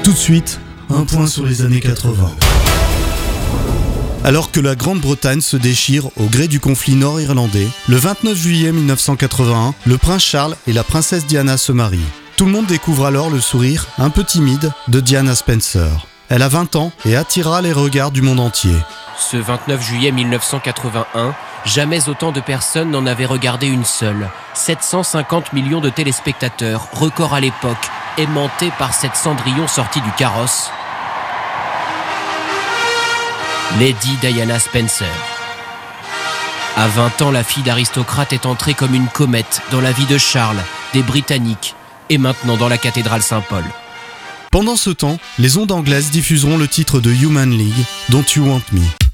Tout de suite, un point sur les années 80. Alors que la Grande-Bretagne se déchire au gré du conflit nord-irlandais, le 29 juillet 1981, le prince Charles et la princesse Diana se marient. Tout le monde découvre alors le sourire, un peu timide, de Diana Spencer. Elle a 20 ans et attirera les regards du monde entier. Ce 29 juillet 1981, jamais autant de personnes n'en avaient regardé une seule. 750 millions de téléspectateurs, record à l'époque, aimantés par cette Cendrillon sortie du carrosse. Lady Diana Spencer. À 20 ans, la fille d'aristocrate est entrée comme une comète dans la vie de Charles, des Britanniques et maintenant dans la cathédrale Saint-Paul. Pendant ce temps, les ondes anglaises diffuseront le titre de Human League, Don't You Want Me.